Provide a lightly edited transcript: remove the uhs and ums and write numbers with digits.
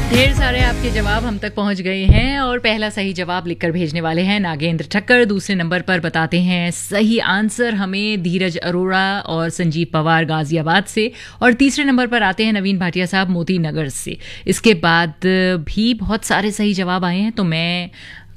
ढेर सारे आपके जवाब हम तक पहुंच गए हैं और पहला सही जवाब लिखकर भेजने वाले हैं नागेंद्र ठक्कर। दूसरे नंबर पर बताते हैं सही आंसर हमें धीरज अरोड़ा और संजीव पवार गाजियाबाद से, और तीसरे नंबर पर आते हैं नवीन भाटिया साहब मोती नगर से। इसके बाद भी बहुत सारे सही जवाब आए हैं, तो मैं